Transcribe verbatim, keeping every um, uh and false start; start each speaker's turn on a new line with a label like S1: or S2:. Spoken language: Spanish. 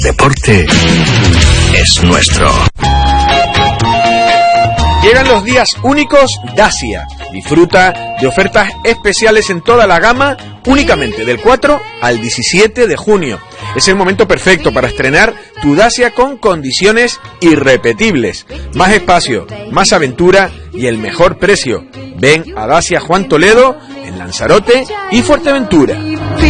S1: Deporte es nuestro.
S2: Llegan los días únicos Dacia. Disfruta de ofertas especiales en toda la gama únicamente del cuatro al diecisiete de junio. Es el momento perfecto para estrenar tu Dacia con condiciones irrepetibles. Más espacio, más aventura y el mejor precio. Ven a Dacia Juan Toledo en Lanzarote y Fuerteventura.